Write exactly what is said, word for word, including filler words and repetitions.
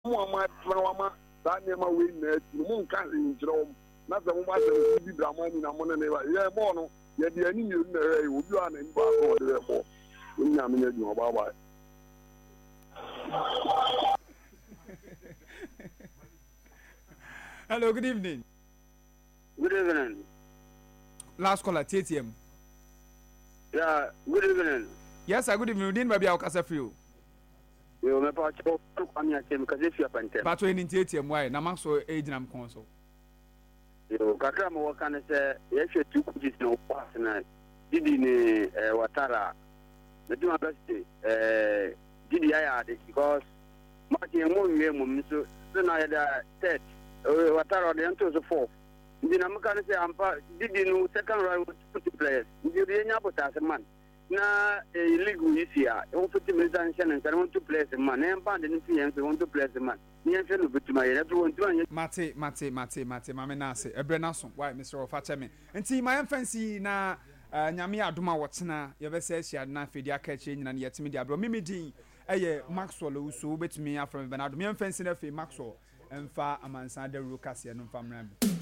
Mama Mama that never win it. Moon can't in Jerome. Not the woman that be Dramani Namona never. Yeah, Mono. Yet the enemy in the area would be on and back on the airport. We are meaning no bye. Hello, good evening. Good evening. Last caller, T T M. Yeah, good evening. Yes, sir, good evening. Didn't maybe I'll cast a few. You may pass your family because if you are panting. But when in T T M, why? Namaso Adrian Council. You Kakram, what can I say? Yes, you took this no partner. Did in Watara. The two university, uh, did I because Martin Moon, so then I had a third. Watara, the enters the fourth. Then I'm going to say, I'm did you know second round with two players? You didn't have a man. Na illegal is here. You want to make and I want to play the man. I'm bad and influence. I want to play the man. You feel good to my everyone doing it. Mate, mate, mate, mate, Mamenase, a Brenason, why, Mister Fatame. And see my fancy na Nyamia Duma Watsana, you ever says she had not fed your catching and yet media. But Mimi D, a Maxwell, who so bet me from Bernardo. Me and fancy Maxwell and far among Sandra Lucas and family.